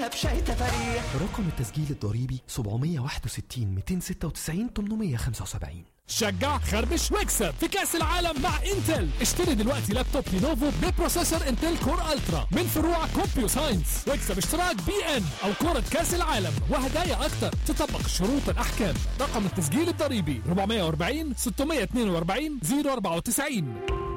بشاي تفاريح. رقم التسجيل الضريبي 761 296 875. شجع خربش واكسب في كأس العالم مع انتل. اشتري دلوقتي لابتوب لينوفو ببروسيسور انتل كور الترا من فروع كومبيو ساينس، واكسب اشتراك BN او كرة كأس العالم وهدايا اكتر. تطبق الشروط والاحكام. رقم التسجيل الضريبي 440 642 094.